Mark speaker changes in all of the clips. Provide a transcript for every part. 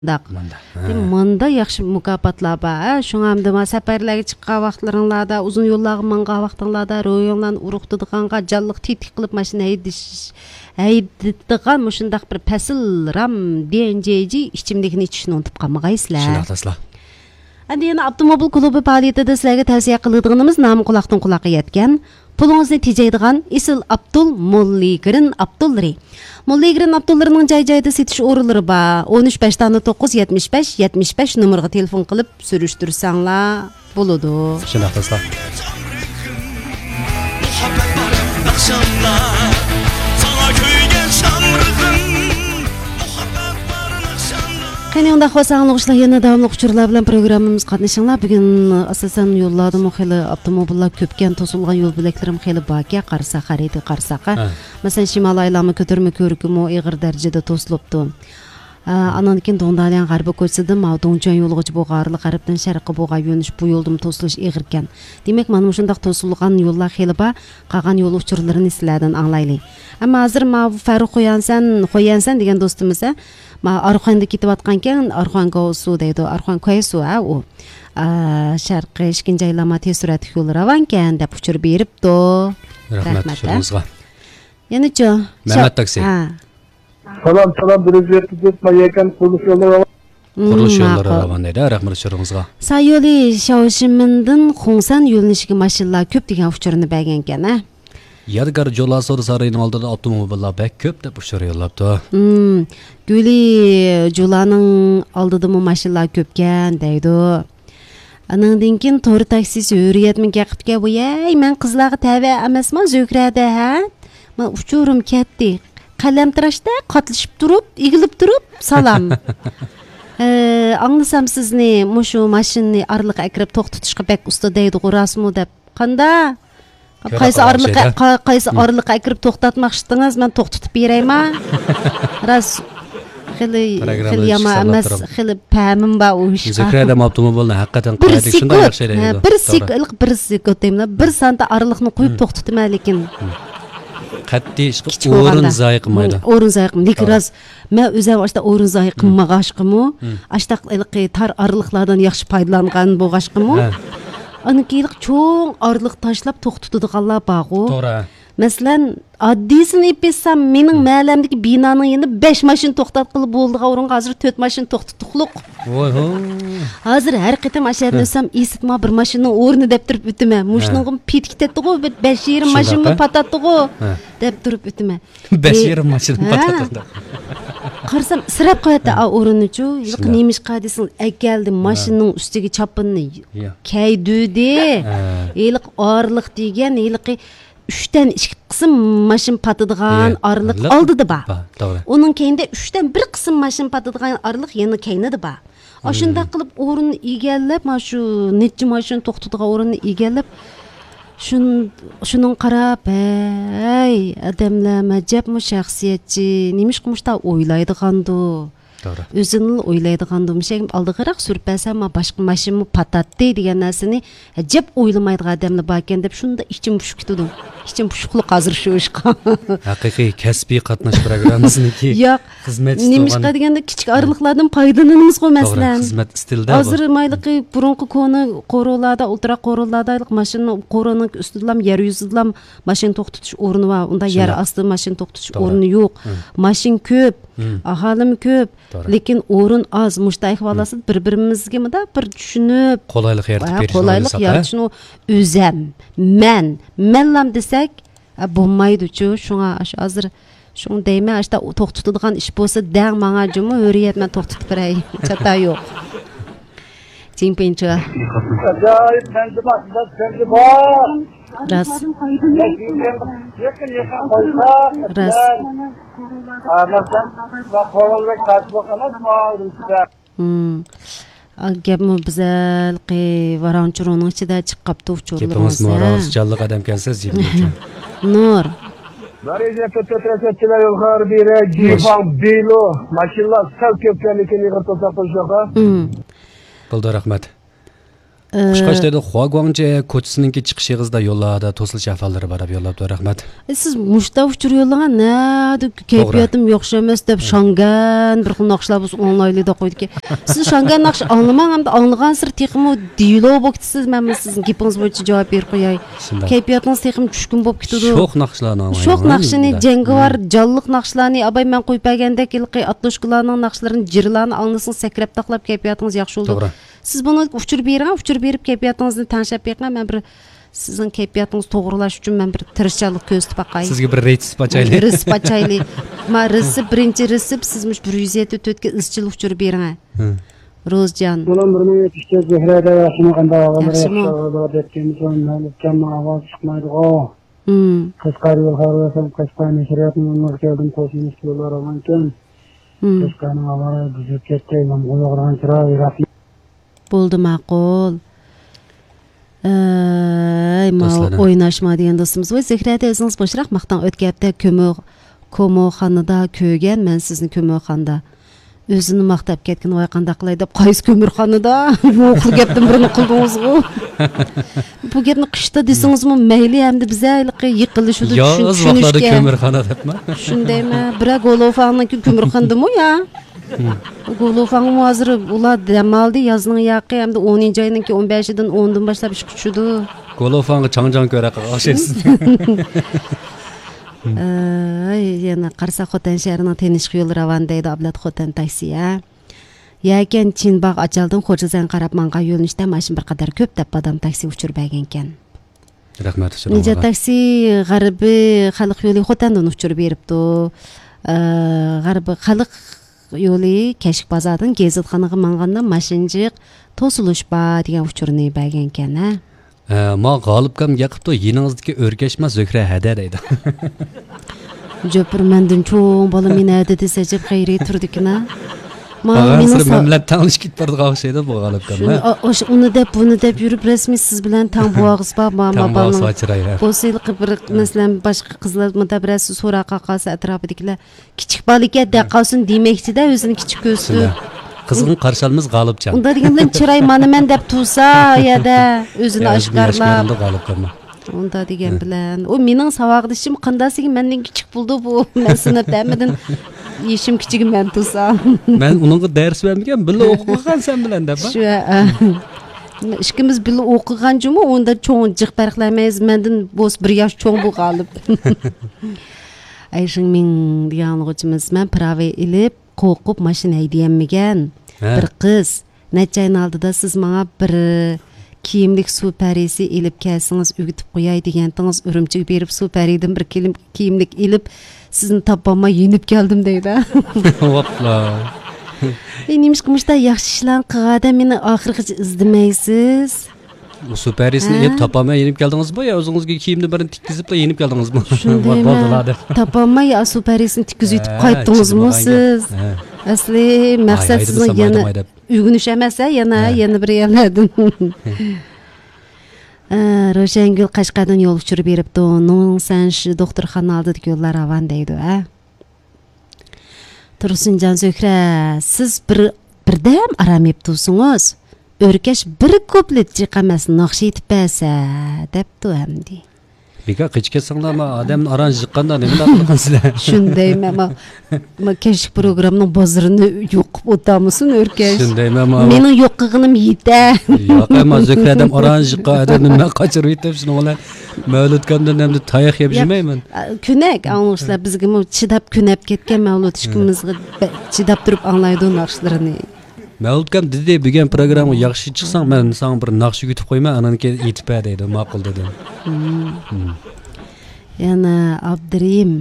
Speaker 1: Mında yaxşı mükafatlar var. Şoňamda ma safarlarga çykkan wagtlaryňlarda, uzun ýollarga mangan wagtlaryňlarda roýoňdan uruqdydyganга jallyk titik kılıp maşina haýdydygan muşundaq bir pasil ram denjeji içimdekini içişini unutup kalmagaysızlar.
Speaker 2: Şundaqlasızlar.
Speaker 1: Endi yana avtomobil klubu faaliýetinde sizlerge täsiýe kıldığınımız namı kulaktan kulağa yetken. Puluňyzy tejeydigan Isil Abdul Molligirin Abdulları. Molligirin Abdullarining joy-joyda setiş orunlary bar. 13 numaraga telefon qilib sürüşdürsäňler bolady.
Speaker 2: Şundaqlasızlar.
Speaker 1: Qani onda xo'sanglyqlar yana davamlı uçurlar bilan programmamız qatnaşyňlar. Bugün asasan yollarda xeli avtomobillar köpken tosulgan yol bileklarim xeli baki qarsa xaridi qarsaqa. Masalan şimal aylamy kötürme körüküm o eğir derecede tosulupdy. Anan keyin Dondalyan garby köçsidi, Mawdonjan yolğucu boğarly garybdan şarqqa boğa yönüş bu yoldum tosuluş eğirken. Demek mana muşundaq tosulgan yollar xeli ba, qagan yol uçurlaryny sizlerden anlayly. Amma hazır ma Faruq Qoyansan degen dostumuz ma Arxanda ketip atkanken Arxanga osu deydi. Arxan koysu o. Şarqqa eşkinci aylama tez süratli yollar avanken dep uçur beripdi.
Speaker 2: Rahmat şuňyzga.
Speaker 1: Ýa-ni-ço.
Speaker 2: Mehmet taksi.
Speaker 3: Salam birinci mayekan kuruluş yolları
Speaker 2: Kuruluş yolları ravan deydi. Rahmat şuňyzga.
Speaker 1: Sayoli Şawşymyndyn Hoňsan ýolunuşygy maşynlar köp degen uçuryny bergenken, ha?
Speaker 2: Yadgar jola soru sarayın aldığı avtomobillar bek köp de uçur yollapdy.
Speaker 1: Güli jolanyň aldydymy maşynlar köpken deydi. Anandan keyin tory taksisi öýretmen gaqypke boýay, men qızlarga täwe emasman Zökrede ha. Men uçurum ketdi. Qalamtiraşda qatlaşıp durup, igilip durup salam. Anlasam sizni muşu maşinni arlyga akirip toqtutuşga bek usta deydi gorasmy dep. Qanda? Qaysı arlyga akirip toqtatmakçydyňyz, men toqtutup bereyma. Ras xili yama emas, xili pämim ba o işe.
Speaker 2: Zökrede avtomobilni haqqatan qaýdy şunda ýaxşy deydi.
Speaker 1: Bir sekund demle, bir santa arlygyny qoýup toqtutum lekin.
Speaker 2: Qattiq iş orun zaý qılmaydy.
Speaker 1: Orun zaý qılmaydy. Lekin ras men özüm aşda orun zaý qılmagaşqymy, aşda tar arlyklardan ýaxşy paýdalangan bogaşqymy. Anıkilik çoğun arlık taşlap toqtutudiganlar bağı.
Speaker 2: Doğru.
Speaker 1: Mesela addisini ipetsem mening mahallemdeki binanın yeni 5 maşin toqtat qılıp boldyga orunga hazır 4 maşin toqtutuqluq. Hazır her qitim aşağı ösem isitma bir maşinin orunu dep durup ütüme. Muşnungum pitkitetdi go 5,5 maşin mi patatdi go dep durup ütüme.
Speaker 2: 5,5 maşin patatdi.
Speaker 1: Qarsam sırap qoyatdi a orunu-çu. Ýok nemiş qadysyn ekeldi maşinin üstüge çapyny keýdüdi. Elik arlyk degen eliki 3'ten 2 kısım maşın patıdığan arılık aldıdı ba. Onun keyinde 3'ten 1 kısım maşın patıdığan arılık yeni keynedi ba. Aşında kılıp orunu igellep, şu netçi maşın toqtudığa orunu igellep, şunun qarap, ey, adamlar macap mı şahsiyetçi, nemiş qımışta oylaydıgandı. Özünül oylaydıgandım şey aldıqıraq sürüp bəsəm başqa maşınmı patatdi degen närseni jep oylamaydygan adamlar bar eken dep şunda içim puşukdydy. İçim puşukluk hazır şu işqa.
Speaker 2: Haqiqi kasbi qatnaş programmamyzniki.
Speaker 1: Yo'q. Nemişqa degende kichik arlıklardan paydalanymyz go meselen.
Speaker 2: Xizmet stilde.
Speaker 1: Hazır maylıqı burunqi konu qorolarda, ultra qorolardaylık maşının qoronun üstüdlam yer yüzüdlam maşın toqtutuş orunu var. Onda yer astı maşın toqtutuş orunu yo'q. Maşın köp, ahalim köp. Lekin orun az, muştay havalasız bir-birimizge mi da bir düşünüp
Speaker 2: qolaylyk yaratып berýär.
Speaker 1: Qolaylyk yaratışını özem, menlam desek bolmaydy-çu. Şoňa hazır şoň deýme aşda toqtutudigan iş bolsa däň maňa jymy öýret men toqtutup berey. Çata ýok. Çimpençi.
Speaker 3: Acayip kendi var.
Speaker 1: Ras. Ras. Gapmy bizel varançurunyň içinde çyk gapdy uçurlar.
Speaker 2: Gepimiz moraz jallyk adam kelsiz jemdi.
Speaker 1: Nur.
Speaker 3: Darıca kötütresetçiler yolgar bire Gifan Bilo maşinlar sal köpkenlikini yığır tosap olşaka.
Speaker 2: Buldu rahmet. Qushqoch deydi, Huaguangje ko'chasininki chiqish yig'izida yo'llarda to'silish ahvollari bor deb yo'llabdi, rahmat.
Speaker 1: Siz mushta uchur yo'llagan nadi kayfiyatim yo'qshi emas deb Shangan bir xil naqshlar biz onlaynda da qo'ydiki. Siz Shangan naqsh anglamang hamda anglagan sir texmi dialog bo'ktisiz, men sizning gapingiz bo'yicha javob berib qo'yay. Kayfiyatingiz texmi tushkun bo'lib ketadi.
Speaker 2: Sho'x naqshlarni anglayman.
Speaker 1: Sho'x naqshini, jangovar, jonliq naqshlarni abay men qo'yib bergandek ilqi atloshkularning naqshlarini, jirlarni anglasang sakrab taqlab kayfiyatingiz yaxshi bo'ldi. Siz buni uchur berib kayfiyatingizni tanishib beqing. Men bir sizning kayfiyatingizni to'g'rilash uchun men bir tirishchilik ko'rsatib baqay.
Speaker 2: Sizga bir retsep ochaylik.
Speaker 1: Retsep ochaylik. Men retsep birinchi retsep sizmish 174 ga izchil uchur bering. Rozjan.
Speaker 3: Bulan birni yetishga zehrada yaxshimi qanday avvalroq debkimiz men kamma ovoz chiqmaydi-ku. Qashqar yo'l harakati Qashqar nashriyatning markazidan to'sinish yo'llari ekan. Qashqarning avvalo buzib ketdi, men qo'ygan chiroy
Speaker 1: bo'ldi ma'qul. O'ynashma degan do'stimiz voy Zehrada o'zingiz boshroq maqtan o'tgapda ko'moxonada ko'rgan, men sizni ko'moxonada o'zini maqtab ketgan voy qanday qilay deb qaysi ko'mirxonada o'qir gapdan birini qildingiz-ku. Bu gapni qishda desingizmi mayli hamda biza yiqilishudi tushunishga.
Speaker 2: Yo'q, ko'mirxona debmi?
Speaker 1: Shundaymi? Bira Golofangniki ko'mirxondami ya? Golofang hozir ular damaldi yozning yaqi hamda 10-oyninki 15-dan 10dan boshlab ish kuchudi.
Speaker 2: Golofangga chang-chang ko'ra qilasiz.
Speaker 1: Yana Qarsa Xotan shahrining tenish yo'li ravon deydi Ablat Xotan taksiya. Yakan Chinbaq achaldan Xo'jazan qarab menga yo'linishda mashin bir qadar ko'p deb odam taksi uchirib bergan ekan.
Speaker 2: Rahmat uchun.
Speaker 1: Necha taksi g'arbiy xalq yo'li Xotandan uchirib beribdi. G'arbiy xalq yo'li Kashf bozordan Gezitxonaga manganda mashinjiq to'silish bor degan uchurni bergan ekan.
Speaker 2: Ma g'olibkam yaqibdi yeningizdagi o'rkashma Zuhra hada deydi.
Speaker 1: Jopir mendan cho'ng bola meni hada desa jib xayri turdikna.
Speaker 2: Meni mamlat tanlish ketib bordigan o'xshaydi bu g'olibkam.
Speaker 1: Uni deb buni deb yurib rasmiy siz bilan tang bo'g'iz bor, Bo'siliq bir masalan boshqa qizlar mutabarrasi so'raqa qolsa atrofidagilar kichik bolaga daqalsin demoqchida o'zini kichik ko'rsatdi.
Speaker 2: Qizg'in qarshalimiz g'olibchan.
Speaker 1: Unda degan bilan chiroy manaman deb tursa ya-da o'zini oshkorlab
Speaker 2: g'olibkam.
Speaker 1: Unda degan bilan u mening savog'dishim qandasiga mendan kichik bo'ldi bu. Men sinfdamidan yeshim kichigim men tursam.
Speaker 2: Men uningga dars bermagan, birga o'qigan sen bilan deb.
Speaker 1: Shu ikkimiz birga o'qigan-jumi unda cho'ng jiq farqlamaymiz. Mendan bo's 1 yosh cho'ng bu g'olib. Ayshing men degan o'quvchimiz men prava ilib qo'rqib mashina haydayolmagan. Bir qiz nechayin oldida siz menga bir kiyimlik suv parisi ilib kelsangiz o'gitib qo'yay degantingiz Urumchiga berib suv paridan bir kiyimlik ilib sizni topolmay yenib keldim deydi.
Speaker 2: Vopla.
Speaker 1: Nimish qilmishda yaxshi ishlarni qilganda meni oxirigacha izlamaysiz.
Speaker 2: Suv parisini topolmay yenib keldingizmi yo o'zingizga kiyimni birini tikkizibla yenib keldingizmi?
Speaker 1: Shundaymi? Topolmay suv parisini tikkizib yetib qaytdingizmi siz? Asli maqsad sizning yana uyg'unish emas, yana bir yerlardan. Ro'shangul Qashqardan yo'l uchirib beribdi. Nun sen shu doktorxona oldidagi yo'llar ravon deydi, Tursunjon Zuhra, siz birdam aram yeb tursingiz. O'rkash bir ko'plit chiqamas naqsh yetib bersa, debdi hamdi.
Speaker 2: Beka qichkasanglarmi odamni aran chiqqanda nima qilgansizlar?
Speaker 1: Shundaymi, men kashf programmaning bozorini yo'qib o'tamisin o'rkash.
Speaker 2: Shundaymi,
Speaker 1: mening yo'qlig'im yeta.
Speaker 2: Yo'q, men Zuhradan aran chiqqan odamni men qochirib yetib shuni bilan Mavludkamdan hamda tayoq yeb yurmayman.
Speaker 1: Kunak anglashlar bizga chidab kunab ketgan Mavlud ishkimizga chidab turib anglaydi naqshlarini.
Speaker 2: Mavludkam dedi, bugun programma yaxshi chiqsang, men senga bir naqsh yutib qo'yman, ananiki yetib ber deydi, ma'qul dedi.
Speaker 1: Yana Abdurim.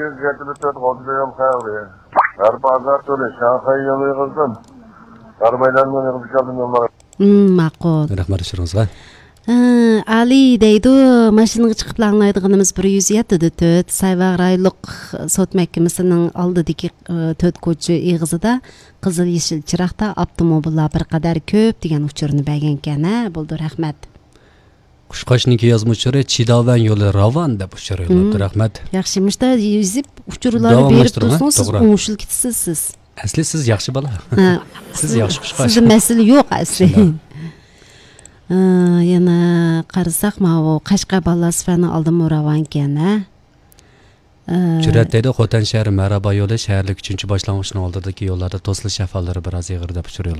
Speaker 1: Ma'qul.
Speaker 2: Rahmat shirinizga.
Speaker 1: Ali deydi, mashinaga chiqib anglaydiganimiz 174 Sayvaq rayonlik sot mahkamasining oldidagi 4 ko'cha eg'izida qizil yeshil chiroqda avtomobillar bir qadar ko'p degan uchurni bergan ekan, bo'ldi, rahmat.
Speaker 2: Qushqoshniki yozuvchilari Chidovan yo'li ravon deb uchur yo'labdi, rahmat.
Speaker 1: Yaxshimishda yozib uchurlarni berib tursangiz, siz o'ng'ishil ketasiz siz.
Speaker 2: Asli siz yaxshi bola. Siz yaxshi qushqosh.
Speaker 1: Sizda masala yo'q asli. Yana qarasak, mana Qashqar ballasi fani oldin Mo'ravan ekan, ha.
Speaker 2: Jur'atdagi Xotan shahri Maraba yo'li shaharlik 3-chi boshlang'ichning oldidagi yo'llarda to'silish ahvollari biroz ig'ir deb uchraydi.